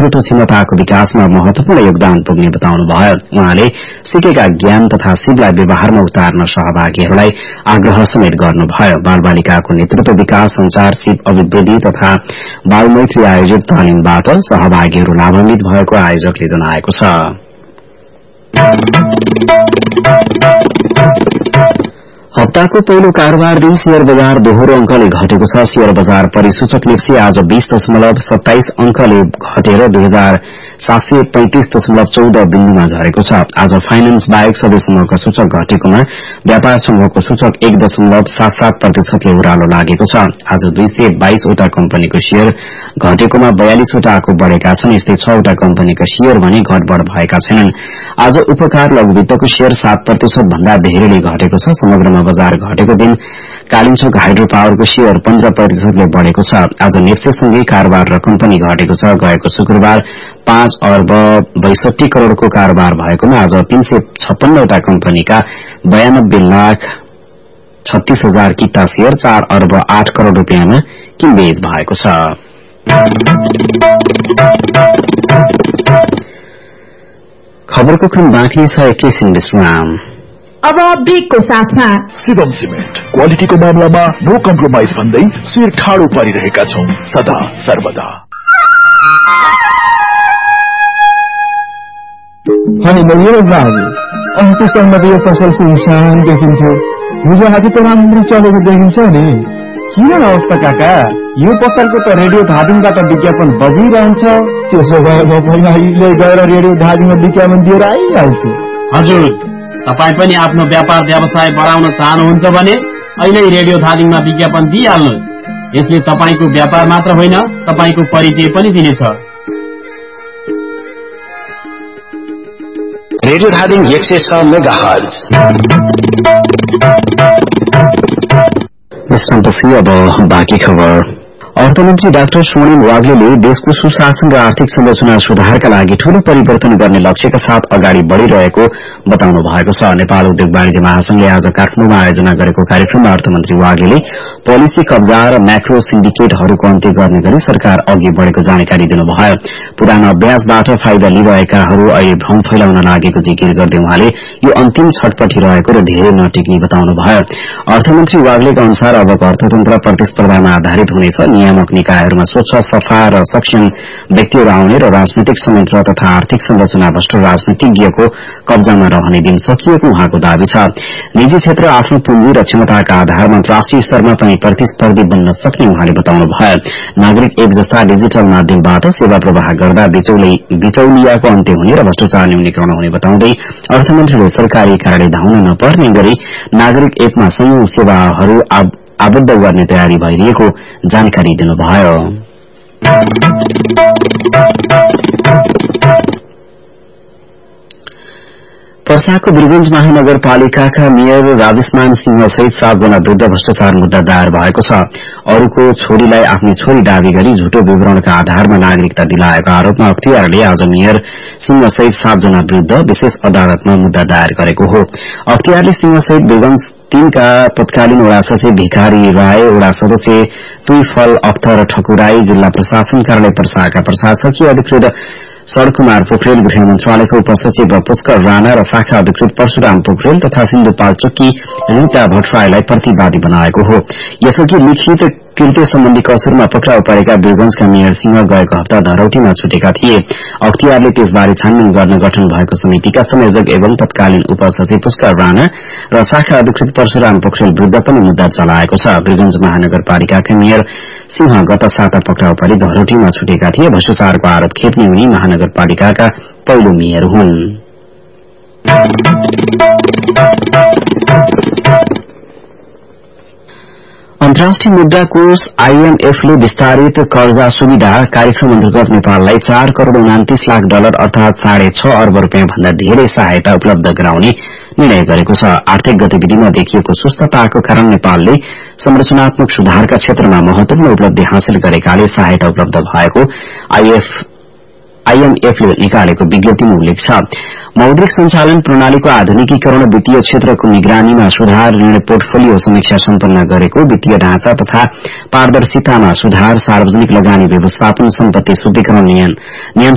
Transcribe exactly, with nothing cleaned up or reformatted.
अणुबुटो क्षमताको विकासमा महत्वपूर्ण योगदान पुग्ने बताउनुभयो। उहाँले सिकेका ज्ञान तथा सिपलाई व्यवहारमा उतार्न सहभागीहरूलाई आग्रह समेत गर्नुभयो। बालबालिकाको नेतृत्व विकास, संचार, सिप अभिवृद्धि तथा बालमैत्री आयोजित तालिमबाट सहभागीहरू लाभान्वित भएको आयोजकले जनाएको छ। हप्ताको पहिलो कारोबार दिन शेयर बजार दोहोरो अंकले घटेको छ। शेयर बजार परिसूचक निफ्टी आज बीस दशमलव सत्ताइस अंकले घटेर दुई हजार सात सय पैंतिस दशमलव चौध बिन्दुमा झरेको छ। आज फाइनान्स बाहेक सबै समूहका सूचक घटेकोमा व्यापार समूहको सूचक एक दशमलव सात सात प्रतिशतले उरालो लागेको छ। आज दुई सय बाइसवटा कम्पनीको शेयर घटेकोमा बयालिसवटाको बढ़ेका छन्। यस्तै छवटा कम्पनीका शेयर भने घटबढ़ भएका छैनन्। आज उपकार लघुवित्तको शेयर सात प्रतिशत भन्दा धेरैले घटेको छ। समग्रमा बजार घटेको दिन कालिम्पोङ हाइड्रो पावरको शेयर पन्ध्र प्रतिशतले बढ़ेको छ। आज नेप्सेसँगै कारोबार रकम पनि घटेको छ। गएको शुक्रबार पाँच अर्ब बैसठी करोड़को कारोबार भएकोमा आज तीन सय छप्पन्नवटा कम्पनीका बयानब्बे लाख छत्तीस हजार किता शेयर चार अर्ब आठ करोड़ रूपियाँमा किनबेच भएको छ। खबरको क्रम बाँकी छ। एकैछिन विश्राम। अब ब्रेकको साथमा शिवम सिमेन्ट क्वालिटीको मामलामा नो कम्प्रोमाइज भन्दै शिर ठाडो पारिरहेका छौं सदा सर्वदा। अनि मेरो बाबु अन्त्यसम्म यो फसल सुनसान देखिन्थ्यो, हिजो आज त राम्रो चलेको देखिन्छ नि। किन अवस्था काका? यो पसलको त रेडियो धादिङबाट विज्ञापन बजिरहन्छ। त्यसो भए म पनि अहिले गएर रेडियो धादिङमा विज्ञापन दिएर आइहाल्छु। हजुर, तपाई पनि आफ्नो व्यापार व्यवसाय बढाउन चाहनुहुन्छ भने अहिले रेडियो धादिङमा विज्ञापन दिइहाल्नुहोस्। यसले तपाईको व्यापार मात्र होइन, तपाईको परिचय पनि दिनेछ। रेडियो धादिङ एक सय छ मेगाहर्ज। विश्रामपछि अब बाँकी खबर। अर्थमन्त्री डाक्टर स्वर्णिम वाग्लेले देशको सुशासन र आर्थिक संरचना सुधारका लागि ठूलो परिवर्तन गर्ने लक्ष्यका साथ अगाडि बढ़िरहेको बताउनु भएको छ। नेपाल उद्योग वाणिज्य महासंघले आज काठमाडौँमा आयोजना गरेको कार्यक्रममा अर्थमन्त्री वाग्लेले पोलिसी कब्जा र म्याक्रो सिन्डिकेटहरूको अन्त्य गर्ने गरी सरकार अघि बढ़ेको जानकारी दिनुभयो। पुराना अभ्यासबाट फाइदा लिइरहेकाहरू अहिले भ्रम फैलाउन लागेको जिकिर गर्दै उहाँले यो अन्तिम छटपटी रहेको र धेरै नटिक्ने बताउनुभयो। अर्थमन्त्री वाग्लेका अनुसार अबको अर्थतन्त्र प्रतिस्पर्धामा आधारित हुनेछ। नियामक निकायहरूमा स्वच्छ, सफा र सक्षम व्यक्तिहरू आउने र राजनैतिक संयन्त्र तथा आर्थिक संरचना भ्रष्ट राजनीतिज्ञको कब्जामा रहने दिन सकिएको उहाँको दावी छ। निजी क्षेत्र आफ्नो पुँजी र क्षमताका आधारमा अन्तर्राष्ट्रिय स्तरमा पनि प्रतिस्पर्धी बन्न सक्ने उहाँले बताउनुभयो। नागरिक एप जस्ता डिजिटल माध्यमबाट सेवा प्रवाह गर्दा बिचौलियाको अन्त्य हुने र भ्रष्टाचार न्यूनीकरण हुने बताउँदै अर्थमन्त्रीले सरकारी कार्यालय धाउन नपर्ने गरी नागरिक एपमा सयौं सेवाहरू आबद्ध गर्ने तयारी भइरहेको जानकारी दिनुभयो। पर्साको वीरगंज महानगरपालिकाका मेयर राजेशमान सिंह सहित सातजना विरूद्ध भ्रष्टाचार मुद्दा दायर भएको छ। अरूको छोरीलाई आफ्नी छोरी दावी गरी झुटो विवरणका आधारमा नागरिकता दिलाएको आरोपमा अख्तियारले आज मेयर सिंह सहित सातजना विरूद्ध विशेष अदालतमा मुद्दा दायर गरेको हो। अख्तियारले सिंह सहित वीरगंज तीनका तत्कालीन वडा सचिव भिखारी राय, वडा सदस्य तुइफल अख्तर ठकुराई, जिल्ला प्रशासन कार्यालय पर्साका प्रशासकीय अधिकृत सड़ककुमार पोखरेल, गृह मन्त्रालयका उपसचिव पुष्कर राणा र शाखा अधिकृत परशुराम पोखरेल तथा सिन्धुपाल्चोकी रीता भट्टराईलाई प्रतिवादी बनाएको हो। यसअघि लिखित कृत्य सम्बन्धी कसुरमा पक्राउ परेका वीरगंजका मेयर सिंह गएको हप्ता धरौटीमा छुटेका थिए। अख्तियारले त्यसबारे छानबिन गर्न गठन भएको समितिका संयोजक एवं तत्कालीन उपसचिव पुष्कर राणा र शाखा अधिकृत परशुराम पोखरेल विरूद्ध पनि मुद्दा चलाएको छ। वीरगंज महानगरपालिकाका मेयर सिंह गत साता पक्राउ परी धरौटीमा छुटेका थिए। भ्रष्टाचारको आरोप खेप्ने उनी महानगरपालिकाका पहिलो मेयर हुन्। अन्तर्राष्ट्रिय मुद्रा कोष आईएमएफले विस्तारित कर्जा सुविधा कार्यक्रम अन्तर्गत नेपाललाई चार करोड़ उनातीस लाख डलर अर्थात साढे छ अर्ब रूपियाँ भन्दा धेरै सहायता उपलब्ध गराउने निर्णय गरेको छ। आर्थिक गतिविधिमा देखिएको सुस्तताको कारण नेपालले संरचनात्मक सुधारका क्षेत्रमा महत्वपूर्ण उपलब्धि हासिल गरेकाले सहायता उपलब्ध भएको आईएमएफले निकालेको विज्ञप्तिमा उल्लेख छ। मौद्रिक संचालन प्रणालीको आधुनिकीकरण, वित्तीय क्षेत्रको निगरानीमा सुधार, ऋण पोर्टफोलियो समीक्षा सम्पन्न गरेको, वित्तीय ढाँचा तथा पारदर्शितामा सुधार, सार्वजनिक लगानी व्यवस्थापन, सम्पत्ति शुद्धिकरण नियन्त्रण